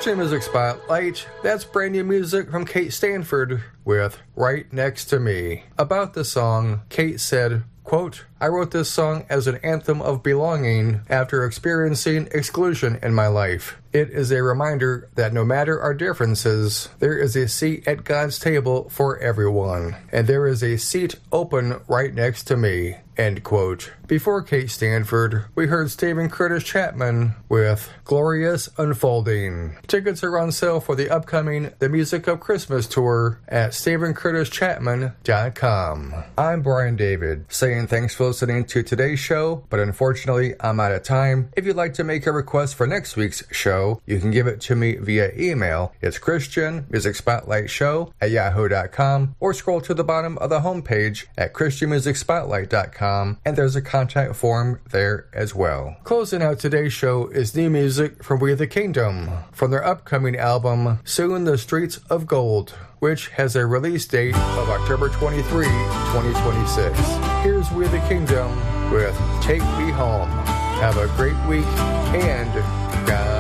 Christian Music Spotlight, that's brand new music from Kate Stanford with Right Next to Me. About the song, Kate said, quote, I wrote this song as an anthem of belonging after experiencing exclusion in my life. It is a reminder that no matter our differences, there is a seat at God's table for everyone, and there is a seat open right next to me, end quote. Before Kate Stanford, we heard Stephen Curtis Chapman with Glorious Unfolding. Tickets are on sale for the upcoming The Music of Christmas tour at StephenCurtisChapman.com. I'm Brian David, saying thanks for listening to today's show, but unfortunately I'm out of time. If you'd like to make a request for next week's show, you can give it to me via email. It's ChristianMusicSpotlightShow@yahoo.com, or scroll to the bottom of the homepage at ChristianMusicSpotlight.com, and there's a contact form there as well. Closing out today's show is new music from We the Kingdom, from their upcoming album, Soon the Streets of Gold, which has a release date of October 23, 2026. Here's We the Kingdom with Take Me Home. Have a great week, and God